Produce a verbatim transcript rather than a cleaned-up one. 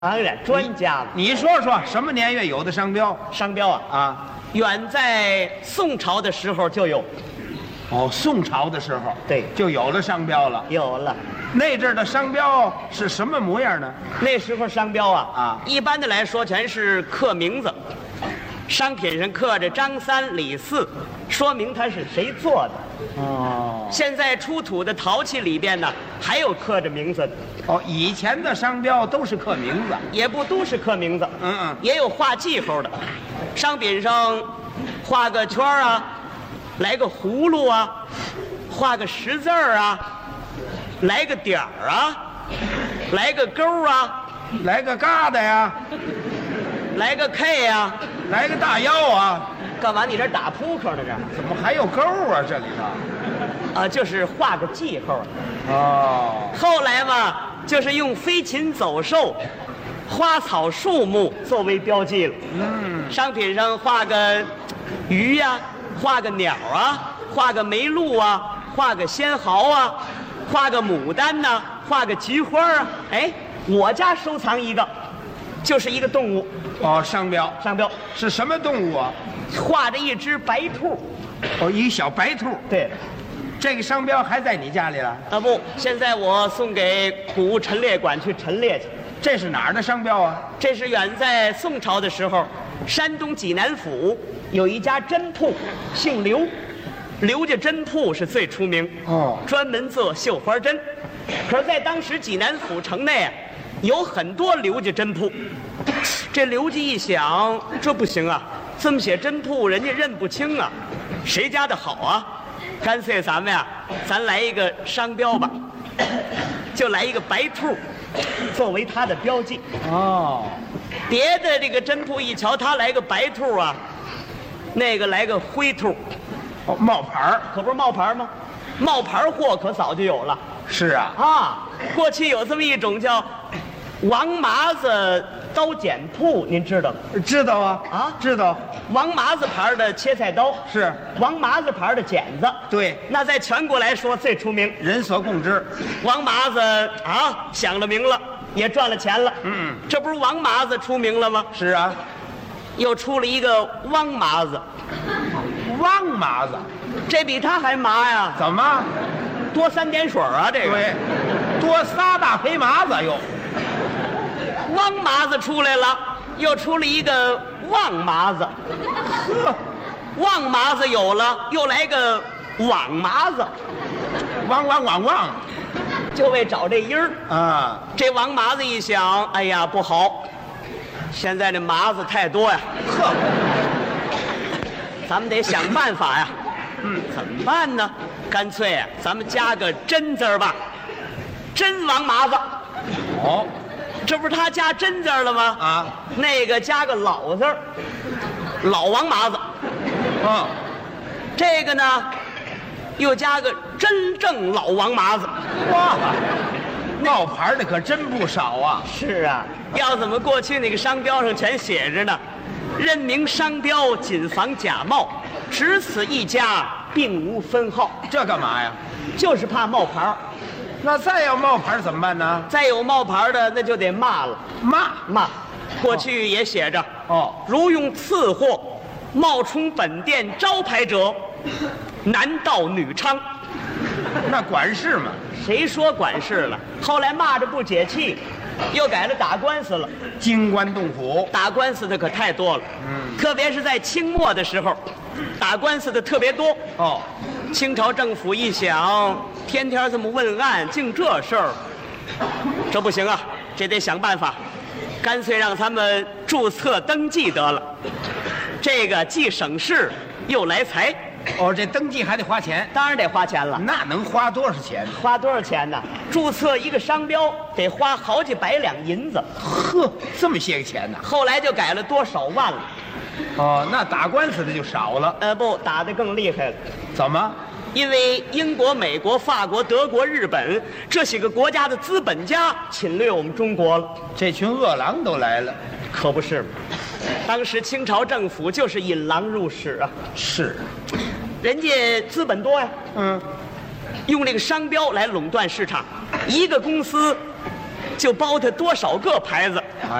当然，专家了。 你说说，什么年月有的商标？ 商标啊啊， 远在宋朝的时候就有， 哦，宋朝的时候， 对就有了商标了。 有了。 那阵儿的商标是什么模样呢？ 那时候商标啊啊一般的来说全是刻名字，商品上刻着张三李四，说明它是谁做的。 哦现在出土的陶器里边呢，还有刻着名字的， 哦，以前的商标都是刻名字。 也不都是刻名字， 嗯嗯也有画记号的，商品上画个圈儿啊，来个葫芦啊，画个十字儿啊，来个点儿啊，来个勾啊， 来个疙瘩呀， 来个 K 啊， 来个大腰啊， 干嘛？你这打扑克呢？这怎么还有勾啊？这里头。 啊，就是画个记号。 哦， 后来嘛，就是用飞禽走兽、花草树木作为标记了。 嗯， 商品上画个鱼呀、画个鸟啊，画个梅鹿啊，画个仙毫啊，画个牡丹呐、画个菊花啊。哎，我家收藏一个，就是一个动物哦，商标商标， 是什么动物啊？ 画着一只白兔。 哦，一小白兔。 对， 这个商标还在你家里了？ 啊不，现在我送给古物陈列馆去陈列去。 这是哪儿的商标啊？ 这是远在宋朝的时候，山东济南府有一家针铺，姓刘，刘家针铺是最出名， 哦专门做绣花针。可是，在当时济南府城内啊，有很多刘家针铺。这刘家一想，这不行啊，这么写针铺，人家认不清啊，谁家的好啊？干脆咱们呀，咱来一个商标吧，就来一个白兔，作为它的标记。 哦， 别的这个针铺一瞧，他来个白兔啊，那个来个灰兔， 哦，冒牌儿。 可不是冒牌吗？冒牌货可早就有了是啊。 啊！过去有这么一种叫王麻子刀剪铺，您知道吗？ 知道啊。 啊知道。 王麻子牌的切菜刀是。 王麻子牌的剪子， 对， 那在全国来说最出名。 人所共知。 王麻子啊，响了名了，也赚了钱了。 嗯， 这不是王麻子出名了吗？ 是啊。 又出了一个汪麻子， 汪麻子。 这比他还麻呀， 怎么？ 多三点水啊！这个对，多仨大黑麻子又。 汪麻子出来了，又出了一个旺麻子， 呵， 旺麻子有了，又来个网麻子， 汪汪汪汪。 就为找这音儿。 啊， 这王麻子一想，哎呀不好，现在这麻子太多呀， 呵， 咱们得想办法呀。嗯，怎么办呢？干脆啊，咱们加个真字儿吧，真王麻子。 哦， 这不是他加真字儿了吗？ 啊， 那个加个老字儿，老王麻子。 嗯， 这个呢，又加个真正老王麻子。 哇，冒牌的可真不少啊。 是啊，要怎么过去那个商标上全写着呢？任明商标，谨防假冒，只此一家，并无分号。 这干嘛呀？ 就是怕冒牌儿。 那再要冒牌怎么办呢？ 再有冒牌的，那就得骂了。 骂。 骂，过去也写着， 哦， 如用次货冒充本店招牌者，男盗女娼。 那管事嘛。 谁说管事了？后来骂着不解气，又改了打官司了。 京官洞府。 打官司的可太多了， 嗯， 特别是在清末的时候，打官司的特别多。 哦， 清朝政府一想，天天这么问案，净这事儿，这不行啊，这得想办法，干脆让他们注册登记得了。这个既省事又来财， 哦，这登记还得花钱。 当然得花钱了。 那能花多少钱？ 花多少钱呢？注册一个商标得花好几百两银子， 呵，这么些个钱呢？ 后来就改了多少万了。 哦，那打官司的就少了。 呃，不，打得更厉害了。 怎么？ 因为英国、美国、法国、德国、日本这些个国家的资本家侵略我们中国了， 这群饿狼都来了。 可不是吗？当时清朝政府就是引狼入室啊， 是。 人家资本多呀， 嗯， 用这个商标来垄断市场，一个公司就包他多少个牌子。